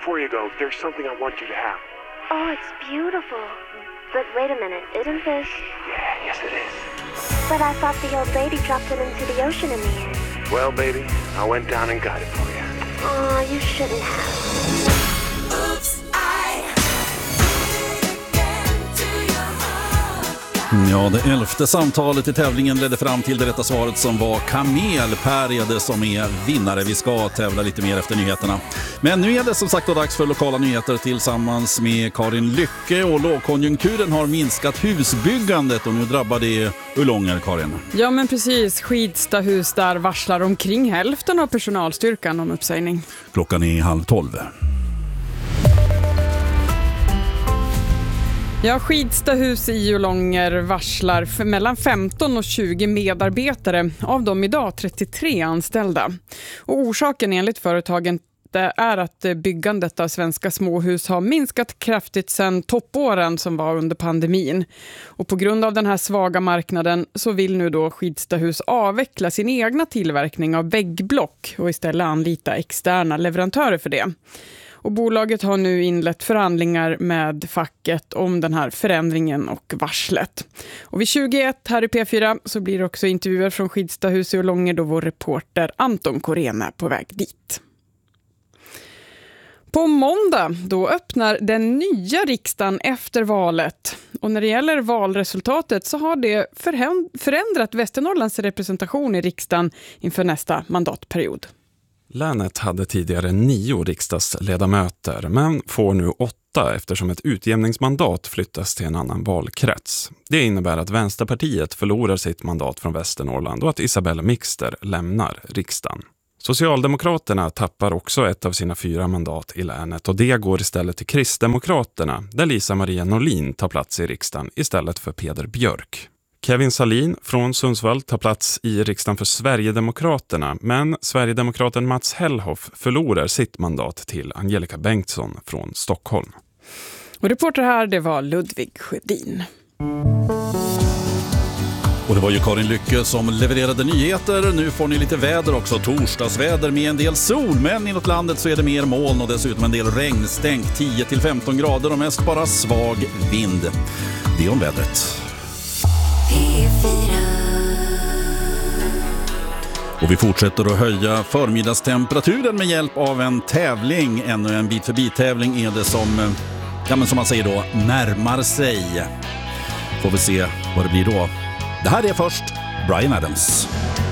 before you go, there's something I want you to have. Oh, it's beautiful. But wait a minute, isn't this... Yeah, yes it is. But I thought the old lady dropped it into the ocean in the end. Well, baby, I went down and got it for you. Aw, you shouldn't have. Oops, Ja, det 11:e samtalet i tävlingen ledde fram till det rätta svaret som var kamelpärjade som är vinnare. Vi ska tävla lite mer efter nyheterna. Men nu är det som sagt då dags för lokala nyheter tillsammans med Karin Lycke, och lågkonjunkturen har minskat husbyggandet och nu drabbar det Ullånger, Karin. Ja men precis, Skidstahus där varslar omkring hälften av personalstyrkan om uppsägning. Klockan är 11:30. Ja, Skidstahus i Ullånger varslar för mellan 15 och 20 medarbetare, av dem idag 33 anställda. Och orsaken enligt företagen är att byggandet av svenska småhus har minskat kraftigt sedan toppåren som var under pandemin. Och på grund av den här svaga marknaden så vill nu då Skidstahus avveckla sin egna tillverkning av väggblock och istället anlita externa leverantörer för det. Och bolaget har nu inlett förhandlingar med facket om den här förändringen och varslet. Och vid 21 här i P4 så blir det också intervjuer från Skidstahus i Ullånger då vår reporter Anton Korén är på väg dit. På måndag då öppnar den nya riksdagen efter valet. Och när det gäller valresultatet så har det förändrat Västernorrlands representation i riksdagen inför nästa mandatperiod. Länet hade tidigare 9 riksdagsledamöter men får nu 8 eftersom ett utjämningsmandat flyttas till en annan valkrets. Det innebär att Vänsterpartiet förlorar sitt mandat från Västernorrland och att Isabella Mixter lämnar riksdagen. Socialdemokraterna tappar också ett av sina 4 mandat i länet och det går istället till Kristdemokraterna där Lisa Maria Norlin tar plats i riksdagen istället för Peder Björk. Kevin Salin från Sundsvall tar plats i riksdagen för Sverigedemokraterna, men Sverigedemokraten Mats Hellhoff förlorar sitt mandat till Angelica Bengtsson från Stockholm. Och reporter här, det var Ludvig Sjödin. Och det var ju Karin Lycke som levererade nyheter. Nu får ni lite väder också, torsdagsväder med en del sol, men inåt landet så är det mer moln och dessutom en del regn, stängt 10-15 grader och mest bara svag vind. Det är om vädret. Och vi fortsätter att höja förmiddagstemperaturen med hjälp av en tävling. Ännu en bit förbi tävling är det som, ja men som man säger då, närmar sig. Får vi se vad det blir då. Det här är först Bryan Adams.